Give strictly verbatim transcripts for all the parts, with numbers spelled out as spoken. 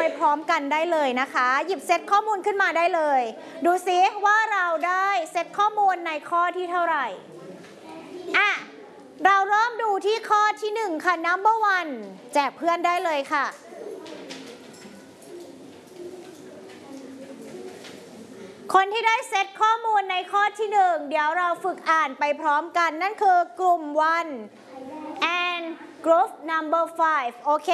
ไปพร้อมกันได้เลยนะคะหยิบเซตข้อมูลขึ้นมาได้เลยดูซิว่าเราได้เซตข้อมูลในข้อที่เท่าไหร่อ่ะเราเริ่มดูที่ข้อที่หนึ่งค่ะ number one แจกเพื่อนได้เลยค่ะคนที่ได้เซตข้อมูลในข้อที่หนึ่งเดี๋ยวเราฝึกอ่านไปพร้อมกันนั่นคือกลุ่ม one and group number five โอเค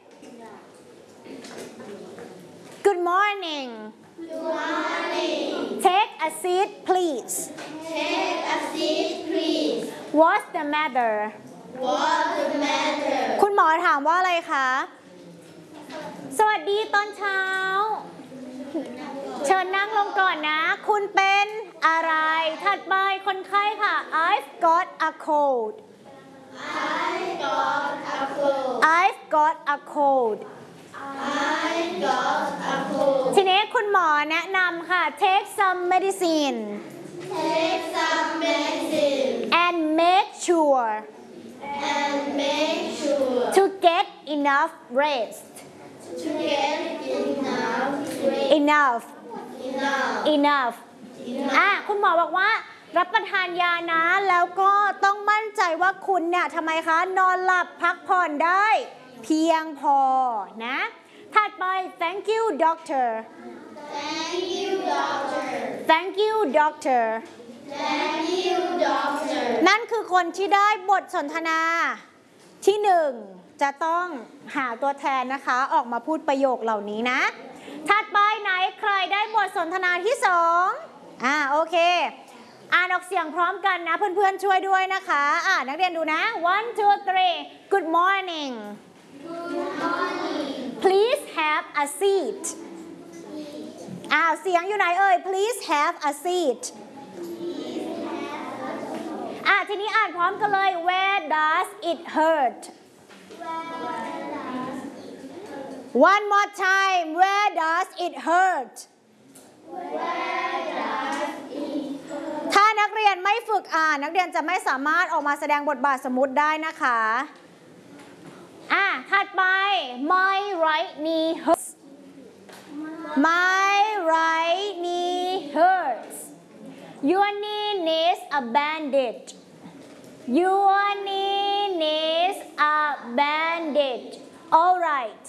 Good morning Good morning Take a seat please Take a seat please What's the matter What's the matter คุณหมอถามว่าอะไรคะสวัสดีตอนเช้าเชิญนั่งลงก่อนนะคุณเป็นอะไรถัดไปคนไข้ค่ะ I've got a cold I've got a cold I've got a cold I've got a cold ทีนี้คุณหมอแนะนำค่ะ Take some medicine Take some medicine and make sure and make sure to get enough rest to get enough rest enough enough enough อ่ะคุณหมอบอกว่ารับประทานยานะแล้วก็ต้องมั่นใจว่าคุณเนี่ยทำไมคะนอนหลับพักผ่อนได้เพียงพอนะถัดไป thank you doctor Thank you doctor thank you doctor Thank you doctor นั่นคือคนที่ได้บทสนทนาที่หนึ่งจะต้องหาตัวแทนนะคะออกมาพูดประโยคเหล่านี้นะถัดไปไหนใครได้บทสนทนาที่สองอ่าโอเคอ่านออกเสียงพร้อมกันนะเพื่อนๆช่วยด้วยนะคะอ่านักเรียนดูนะ one two three Good morning Good morning Please have a seat อ้าวเสียงอยู่ไหนเอ่ย Please have a seat อ่ะทีนี้อ่านพร้อมกันเลย Where does it hurt One more time Where does it hurt ถ้านักเรียนไม่ฝึกอ่านนักเรียนจะไม่สามารถออกมาแสดงบทบาทสมมุติได้นะคะอ่ะถัดไป My right knee hurts My right knee hurts Your knee needs a bandage Your knee needs a bandage All right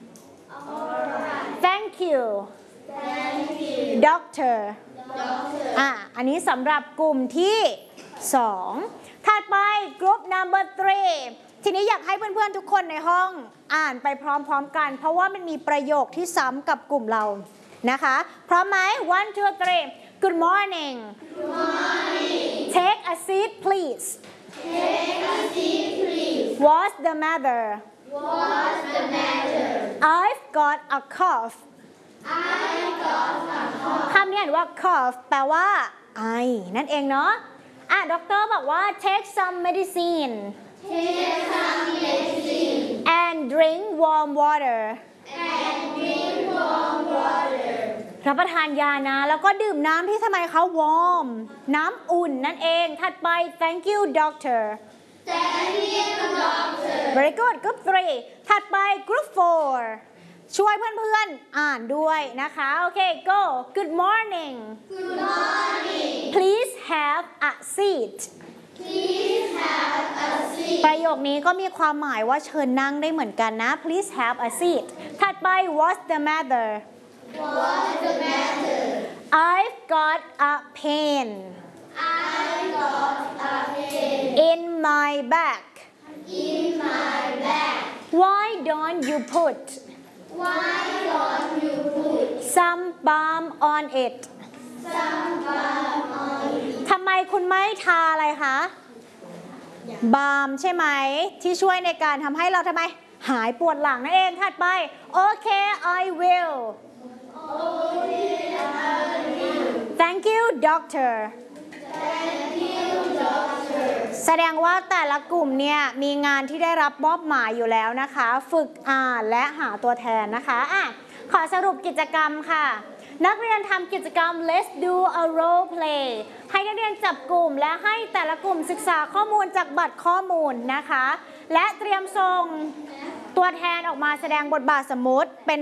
Thank you Thank you Doctor doctor อ่ะอันนี้สำหรับกลุ่มที่สองถัดไป Group number three ทีนี้อยากให้เพื่อนๆทุกคนในห้องอ่านไปพร้อมๆกันเพราะว่ามันมีประโยคที่ซ้ำกับกลุ่มเรานะคะพร้อมไหม one two three Good morning Good morning Take a seat please Take a seat please What's the matter What's the matter I've got a cough I've got a cough คำนี้อ่านว่า cough แปลว่าไอนั่นเองเนาะอ่ะด็อกเตอร์บอกว่า take some medicine Take some medicine and drink warm water and drink warm water รับประทานยานะแล้วก็ดื่มน้ำที่ทำไมคะ warm น้ำอุ่นนั่นเองถัดไป thank you doctor Thank you doctor very good group three ถัดไป group four ช่วยเพื่อนๆอ่านด้วยนะคะโอเค go good morning Good morning please have a seat Please have a seat ประโยคนี้ก็มีความหมายว่าเชิญนั่งได้เหมือนกันนะ please have a seat ถัดไป what's the matter What's the matter I've got a pain I've got a pain in my back in my back why don't you put Why don't you put some balm on it some balm on it ทำไมคุณไม่ทาอะไรคะบาล์มใช่ไหมที่ช่วยในการทำให้เราทำไมหายปวดหลังนั่นเองถัดไปโอเค I will Thank you doctor Thank you doctor แสดงว่าแต่ละกลุ่มเนี่ยมีงานที่ได้รับมอบหมายอยู่แล้วนะคะฝึกอ่านและหาตัวแทนนะคะอ่ะขอสรุปกิจกรรมค่ะนักเรียนทำกิจกรรม Let's do a role play ให้นักเรียนจับกลุ่มและให้แต่ละกลุ่มศึกษาข้อมูลจากบัตรข้อมูลนะคะและเตรียมส่งตัวแทนออกมาแสดงบทบาทสมมุติเป็น